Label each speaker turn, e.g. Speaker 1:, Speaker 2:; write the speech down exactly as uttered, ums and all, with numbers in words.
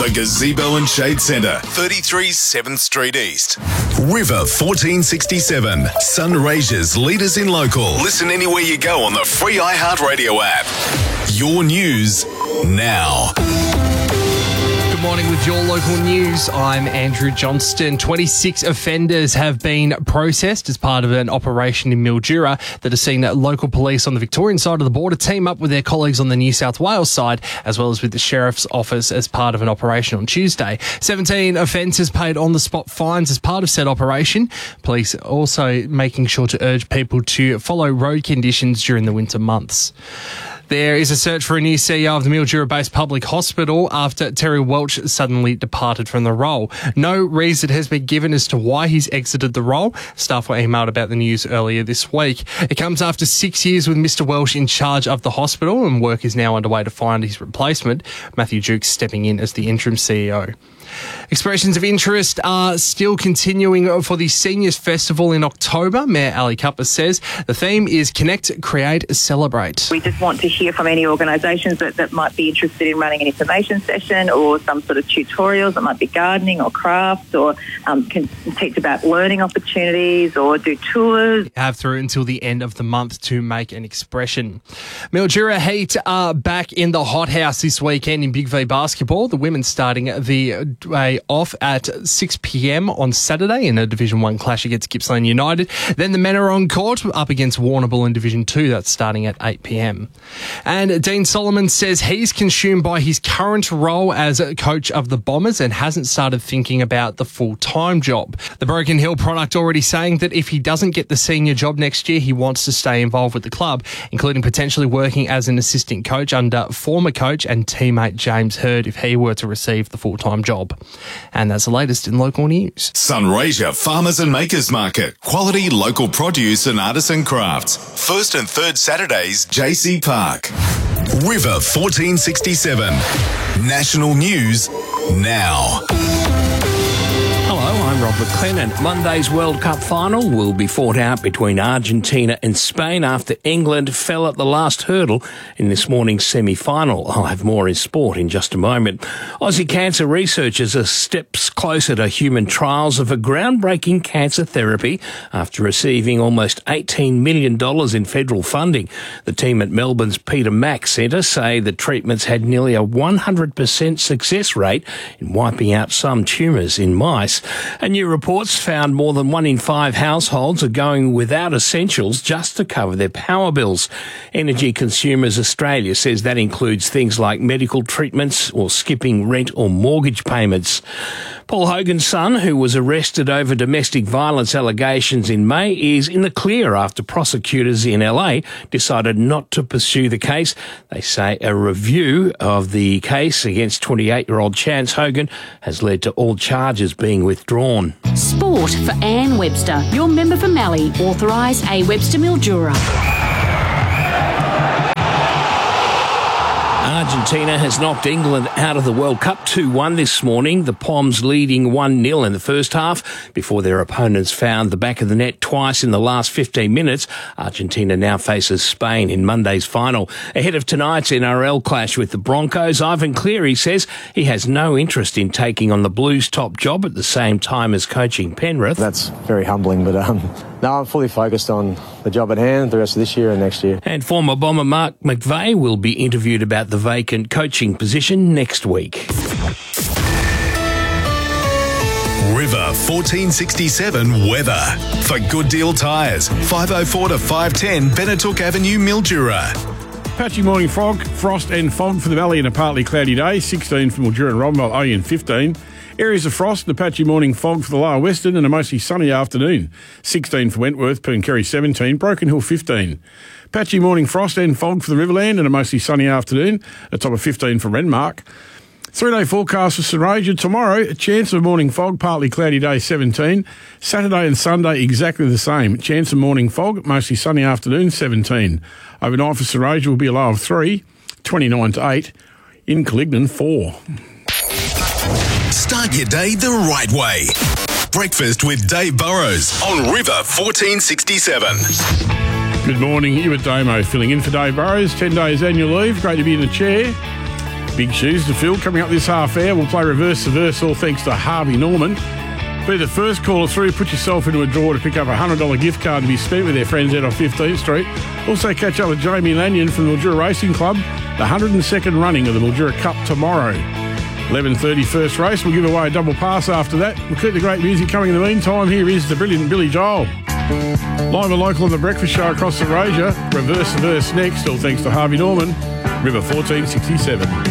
Speaker 1: the Gazebo and Shade Centre, thirty-three seventh Street East. River fourteen sixty-seven, Sunraysia's leaders in local. Listen anywhere you go on the free iHeartRadio app. Your news now.
Speaker 2: Good morning with your local news. I'm Andrew Johnston. twenty-six offenders have been processed as part of an operation in Mildura that has seen local police on the Victorian side of the border team up with their colleagues on the New South Wales side, as well as with the Sheriff's Office as part of an operation on Tuesday. seventeen offenders paid on-the-spot fines as part of said operation. Police also making sure to urge people to follow road conditions during the winter months. There is a search for a new C E O of the Mildura-based public hospital after Terry Welch suddenly departed from the role. No reason has been given as to why he's exited the role. Staff were emailed about the news earlier this week. It comes after six years with Mister Welch in charge of the hospital, and work is now underway to find his replacement. Matthew Jukes stepping in as the interim C E O. Expressions of interest are still continuing for the Seniors Festival in October. Mayor Ali Cupper says the theme is Connect, Create, Celebrate.
Speaker 3: We just want to hear from any organisations that, that might be interested in running an information session or some sort of tutorials. It might be gardening or crafts, or um, can teach about learning opportunities or do tours.
Speaker 2: You have through until the end of the month to make an expression. Mildura Heat are back in the hothouse this weekend in Big V basketball. The women starting the way off at six p.m. on Saturday in a Division one clash against Gippsland United. Then the men are on court up against Warrnambool in Division two. That's starting at eight p.m. And Dean Solomon says he's consumed by his current role as a coach of the Bombers and hasn't started thinking about the full-time job. The Broken Hill product already saying that if he doesn't get the senior job next year, he wants to stay involved with the club, including potentially working as an assistant coach under former coach and teammate James Hird if he were to receive the full-time job. And that's the latest in local news.
Speaker 1: Sunraysia Farmers and Makers Market. Quality local produce and artisan crafts. First and third Saturdays, J C Park. River fourteen sixty-seven. National news now.
Speaker 4: Hello, I'm Rob McLennan. Monday's World Cup final will be fought out between Argentina and Spain after England fell at the last hurdle in this morning's semi-final. I'll have more in sport in just a moment. Aussie cancer researchers are steps closer to human trials of a groundbreaking cancer therapy after receiving almost eighteen million dollars in federal funding. The team at Melbourne's Peter Mac Centre say the treatments had nearly a one hundred percent success rate in wiping out some tumours in mice. And new reports found more than one in five households are going without essentials just to cover their power bills. Energy Consumers Australia says that includes things like medical treatments or skipping rent or mortgage payments. Paul Hogan's son, who was arrested over domestic violence allegations in May, is in the clear after prosecutors in L A decided not to pursue the case. They say a review of the case against twenty-eight-year-old Chance Hogan has led to all charges being withdrawn.
Speaker 5: Sport for Anne Webster. Your member for Mallee. Authorise A Webster Mildura.
Speaker 4: Argentina has knocked England out of the World Cup two one this morning, the Poms leading one nil in the first half before their opponents found the back of the net twice in the last fifteen minutes. Argentina now faces Spain in Monday's final. Ahead of tonight's N R L clash with the Broncos, Ivan Cleary says he has no interest in taking on the Blues' top job at the same time as coaching Penrith.
Speaker 6: That's very humbling, but um, no, I'm fully focused on the job at hand the rest of this year and next year.
Speaker 4: And former Bomber Mark McVeigh will be interviewed about the vacant coaching position next week.
Speaker 1: River fourteen sixty-seven weather. For Good Deal Tyres, five oh four to five ten Benetook Avenue, Mildura.
Speaker 7: Patchy morning fog, frost and fog for the valley and a partly cloudy day. sixteen for Mildura and Robinvale, only in fifteen. Areas of frost and a patchy morning fog for the lower western and a mostly sunny afternoon. sixteen for Wentworth, Pooncarry seventeen, Broken Hill fifteen. Patchy morning frost and fog for the Riverland and a mostly sunny afternoon. A top of fifteen for Renmark. Three-day forecast for Sunraysia. Tomorrow, a chance of morning fog, partly cloudy day, seventeen. Saturday and Sunday, exactly the same. Chance of morning fog, mostly sunny afternoon, seventeen. Overnight for Sunraysia will be a low of three, twenty-nine to eight. In Calignan, four.
Speaker 1: Start your day the right way. Breakfast with Dave Burrows on River fourteen sixty-seven.
Speaker 7: Good morning, you at Damo, filling in for Dave Burrows. ten days annual leave, great to be in the chair. Big shoes to fill. Coming up this half hour, we'll play Reverse the Verse, all thanks to Harvey Norman. Be the first caller through. Put yourself into a draw to pick up a one hundred dollars gift card to be spent with their friends out on fifteenth Street. Also catch up with Jamie Lanyon from the Mildura Racing Club. The one hundred second running of the Mildura Cup tomorrow. eleven thirty first race. We'll give away a double pass after that. We'll keep the great music coming in the meantime. Here is the brilliant Billy Joel. Live and local on the Breakfast Show across the Rasia. Reverse the Verse next, all thanks to Harvey Norman. River fourteen sixty-seven.